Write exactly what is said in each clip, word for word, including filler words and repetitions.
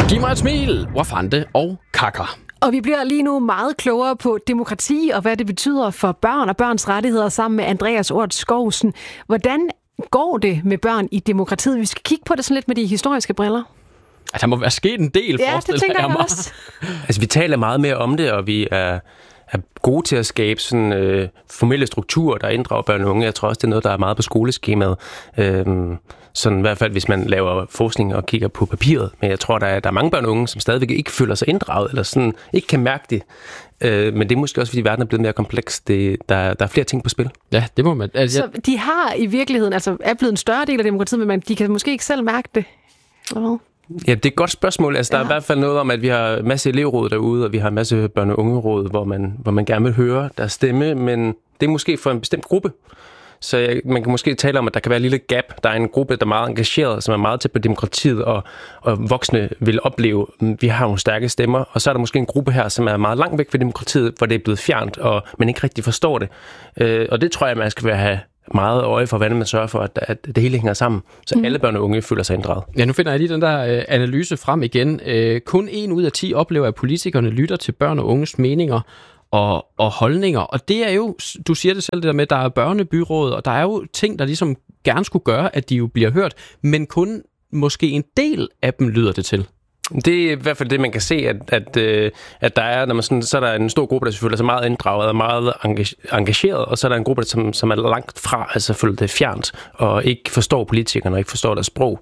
Giv mig et smil, Wafande og Kakker. Og vi bliver lige nu meget klogere på demokrati og hvad det betyder for børn og børns rettigheder sammen med Andreas Ort Skovsen. Hvordan går det med børn i demokratiet? Vi skal kigge på det sådan lidt med de historiske briller. Altså, der må være sket en del, ja, det tænker jeg, jeg også. Altså, vi taler meget mere om det, og vi er, er gode til at skabe sådan øh, formelle strukturer, der inddrager børn og unge. Jeg tror også, det er noget, der er meget på skoleskemaet. Øhm, sådan i hvert fald, hvis man laver forskning og kigger på papiret. Men jeg tror, der er, der er mange børn og unge, som stadigvæk ikke føler sig inddraget, eller sådan ikke kan mærke det. Øh, men det er måske også, fordi verden er blevet mere kompleks. Det, der, der er flere ting på spil. Ja, det må man. Altså, Så de har i virkeligheden, altså er blevet en større del af demokratiet, men man, de kan måske ikke selv mærke det. Eller hvad? Ja, det er et godt spørgsmål. Altså, der ja. er i hvert fald noget om, at vi har en masse elevråd derude, og vi har en masse børne- og ungeråd, hvor man, hvor man gerne vil høre deres stemme, men det er måske for en bestemt gruppe. Så jeg, man kan måske tale om, at der kan være et lille gap. Der er en gruppe, der er meget engageret, som er meget tæt på demokratiet, og, og voksne vil opleve, at vi har nogle stærke stemmer. Og så er der måske en gruppe her, som er meget langt væk fra demokratiet, hvor det er blevet fjernt, og man ikke rigtig forstår det. Øh, og det tror jeg, man skal have meget øje for, hvordan man sørger for, at, at det hele hænger sammen, så mm. alle børn og unge føler sig inddraget. Ja, nu finder jeg lige den der øh, analyse frem igen. Øh, kun en ud af ti oplever, at politikerne lytter til børn og unges meninger og, og holdninger. Og det er jo, du siger det selv, det der med, at der er børnebyråd, og der er jo ting, der ligesom gerne skulle gøre, at de jo bliver hørt, men kun måske en del af dem lyder det til. Det er i hvert fald det, man kan se, at, at, at der er, når man sådan, så er der en stor gruppe, der selvfølgelig er så meget inddraget og meget engageret, og så er der en gruppe, som, som er langt fra, altså føler det fjernt, og ikke forstår politikerne og ikke forstår deres sprog.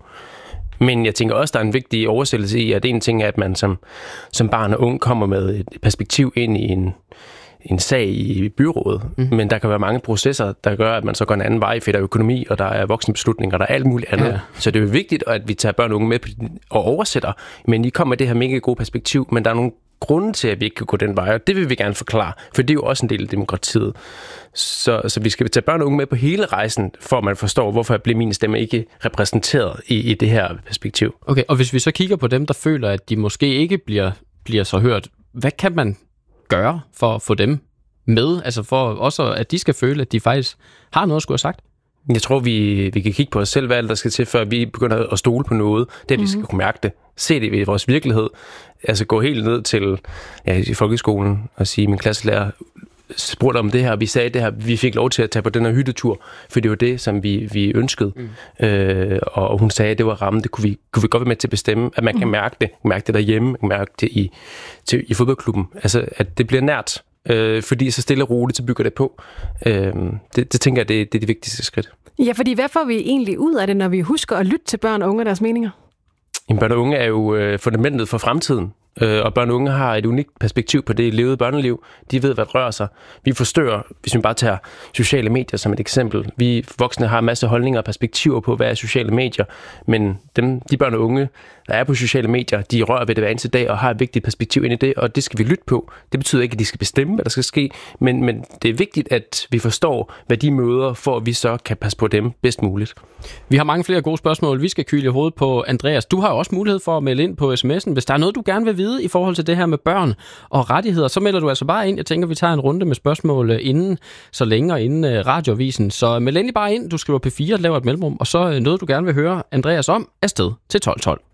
Men jeg tænker også, der er en vigtig oversættelse i, at en ting er, at man som, som barn og ung kommer med et perspektiv ind i en, en sag i byrådet, mm. men der kan være mange processer, der gør, at man så går en anden vej, for der er økonomi, og der er voksenbeslutninger, der er alt muligt andet. Ja. Så det er jo vigtigt, at vi tager børn og unge med og oversætter, men I kommer med det her mega gode perspektiv, men der er nogle grunde til, at vi ikke kan gå den vej, og det vil vi gerne forklare, for det er jo også en del af demokratiet. Så, så vi skal tage børn og unge med på hele rejsen, for at man forstår, hvorfor bliver min stemme ikke repræsenteret i, i det her perspektiv. Okay, og hvis vi så kigger på dem, der føler, at de måske ikke bliver, bliver så hørt, hvad kan man gøre for at få dem med? Altså for også, at de skal føle, at de faktisk har noget at skulle have sagt? Jeg tror, vi, vi kan kigge på os selv, hvad der skal til, før vi begynder at stole på noget. Det er, at vi mm-hmm. skal kunne mærke det. Se det i vores virkelighed. Altså gå helt ned til ja, i folkeskolen og sige, min klasselærer spurgte om det her, vi sagde det her, vi fik lov til at tage på den her hyttetur, for det var det, som vi, vi ønskede. Mm. Øh, og hun sagde, at det var rammen, det kunne vi, kunne vi godt være med til at bestemme, at man kan mærke det, mærke det derhjemme, mærke det i, til, i fodboldklubben. Altså, at det bliver nært, øh, fordi så stille og roligt, så bygger det på. Øh, det, det tænker jeg, det, det er det vigtigste skridt. Ja, fordi hvad får vi egentlig ud af det, når vi husker at lytte til børn og unge og deres meninger? Jamen, børn og unge er jo øh, fundamentet for fremtiden. Og børn og unge har et unikt perspektiv på det levede børneliv. De ved, hvad der rører sig. Vi forstørrer, hvis vi bare tager sociale medier som et eksempel. Vi voksne har en masse holdninger og perspektiver på, hvad er sociale medier. Men dem, de børn og unge, der er på sociale medier, de rører ved det hver eneste dag og har et vigtigt perspektiv ind i det, og det skal vi lytte på. Det betyder ikke, at de skal bestemme, hvad der skal ske, men, men det er vigtigt, at vi forstår, hvad de møder, for at vi så kan passe på dem bedst muligt. Vi har mange flere gode spørgsmål. Vi skal kyle i hovedet på Andreas. Du har også mulighed for at melde ind på sms'en. Hvis der er noget, du gerne vil vide i forhold til det her med børn og rettigheder, så melder du altså bare ind. Jeg tænker, vi tager en runde med spørgsmål inden så længe og inden radiovisen. Så meld endelig bare ind. Du skriver P fire, laver et mellemrum, og så noget, du gerne vil høre Andreas om, er sted til tolv tolv.